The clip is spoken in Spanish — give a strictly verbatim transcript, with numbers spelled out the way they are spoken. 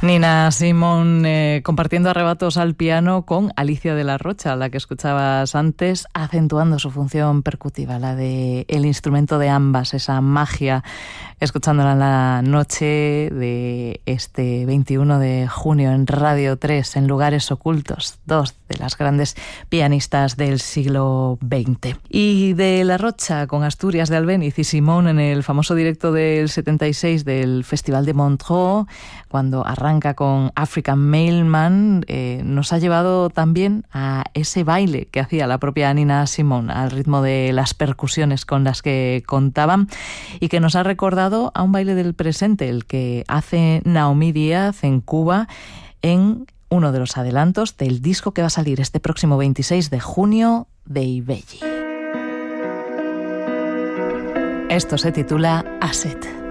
Nina Simone eh, compartiendo arrebatos al piano con Alicia de la Rocha, la que escuchabas antes, acentuando su función percutiva, la de el instrumento de ambas, esa magia, escuchándola en la noche de este veintiuno de junio en Radio tres, en Lugares Ocultos, dos de las grandes pianistas del siglo veinte. Y de la Rocha con Asturias de Albéniz y Simone en el famoso directo del setenta y seis del Festival de Montreux, cuando arranca con African Mailman, eh, nos ha llevado también a ese baile que hacía la propia Nina Simone al ritmo de las percusiones con las que contaban y que nos ha recordado a un baile del presente, el que hace Naomi Díaz en Cuba en uno de los adelantos del disco que va a salir este próximo veintiséis de junio de Ibelli. Esto se titula Asset.